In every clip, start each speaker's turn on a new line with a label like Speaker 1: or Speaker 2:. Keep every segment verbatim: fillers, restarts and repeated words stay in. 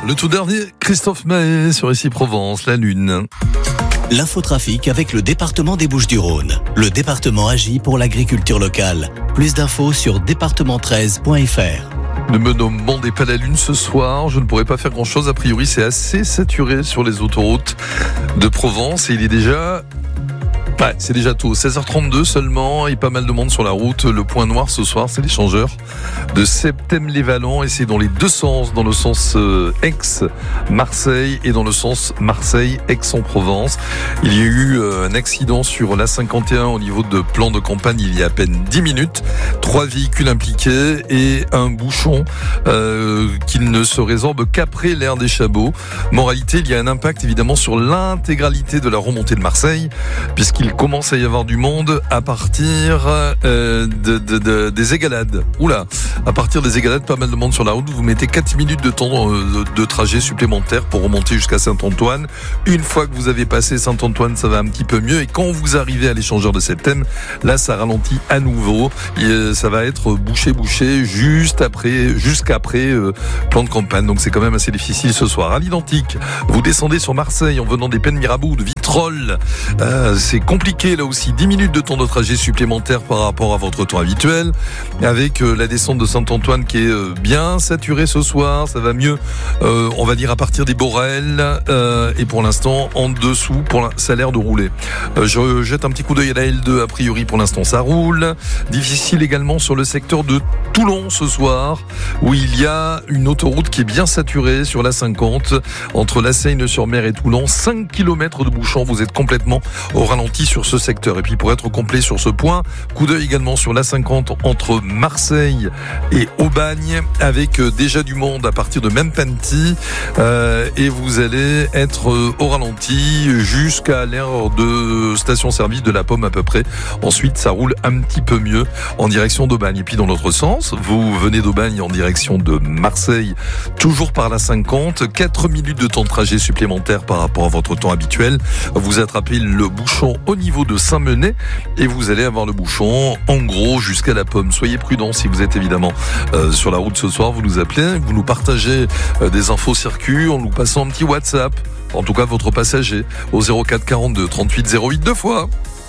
Speaker 1: le tout dernier, Christophe Mahé sur Ici Provence, la Lune.
Speaker 2: L'infotrafic avec le département des Bouches-du-Rhône. Le département agit pour l'agriculture locale. Plus d'infos sur département treize point f r.
Speaker 1: Ne me demandez pas la Lune ce soir, je ne pourrai pas faire grand chose. A priori, c'est assez saturé sur les autoroutes de Provence et il est déjà... Ouais, c'est déjà tout. seize heures trente-deux seulement et pas mal de monde sur la route. Le point noir ce soir, c'est l'échangeur de Septème-les-Vallons et c'est dans les deux sens, dans le sens euh, Aix-Marseille et dans le sens Marseille-Aix-en-Provence. Il y a eu euh, un accident sur l'A cinquante et un au niveau de plan de campagne il y a à peine dix minutes. Trois véhicules impliqués et un bouchon euh, qui ne se résorbe qu'après l'aire des Chabots. Moralité, il y a un impact évidemment sur l'intégralité de la remontée de Marseille puisqu'il Il commence à y avoir du monde à partir euh, de, de, de, des Égalades. Oula, à partir des Égalades, pas mal de monde sur la route. Vous mettez quatre minutes de temps euh, de trajet supplémentaire pour remonter jusqu'à Saint-Antoine. Une fois que vous avez passé Saint-Antoine, ça va un petit peu mieux. Et quand vous arrivez à l'échangeur de Septème, là, ça ralentit à nouveau. Et, euh, ça va être bouché, bouché, juste après, jusqu'après euh, plan de campagne. Donc c'est quand même assez difficile ce soir. À l'identique, vous descendez sur Marseille en venant des Pennes Mirabeau, de Vitrolles. Euh, c'est compliqué là aussi, dix minutes de temps de trajet supplémentaire par rapport à votre temps habituel, avec euh, la descente de Saint-Antoine qui est euh, bien saturée ce soir, ça va mieux, euh, on va dire à partir des Borelles, euh, et pour l'instant en dessous, pour ça a l'air de rouler. Euh, je jette un petit coup d'œil à la L deux, a priori pour l'instant ça roule. Difficile également sur le secteur de Toulon ce soir, où il y a une autoroute qui est bien saturée sur l'A cinquante, entre La Seyne-sur-Mer et Toulon, cinq kilomètres de bouchons, vous êtes complètement au ralenti sur ce secteur. Et puis pour être complet sur ce point, coup d'œil également sur l'A cinquante entre Marseille et Aubagne, avec déjà du monde à partir de Mempenti, euh, et vous allez être au ralenti jusqu'à l'aire de station-service de la Pomme à peu près. Ensuite, ça roule un petit peu mieux en direction d'Aubagne. Et puis dans l'autre sens, vous venez d'Aubagne en direction de Marseille, toujours par l'A cinquante, quatre minutes de temps de trajet supplémentaire par rapport à votre temps habituel. Vous attrapez le bouchon au niveau de Saint-Menet et vous allez avoir le bouchon en gros jusqu'à la Pomme. Soyez prudents si vous êtes évidemment euh, sur la route ce soir, vous nous appelez, vous nous partagez euh, des infos circuits en nous passant un petit WhatsApp, en tout cas votre passager, au zéro quatre quarante-deux trente-huit zéro huit deux fois.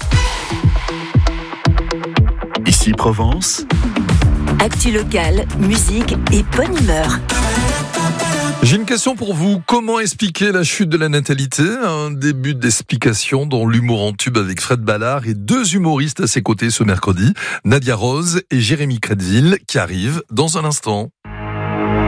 Speaker 2: Ici Provence.
Speaker 3: Actu locale, musique et bonne humeur.
Speaker 1: J'ai une question pour vous. Comment expliquer la chute de la natalité ? Un début d'explication dans l'humour en tube avec Fred Ballard et deux humoristes à ses côtés ce mercredi, Nadia Rose et Jérémy Crédville, qui arrivent dans un instant.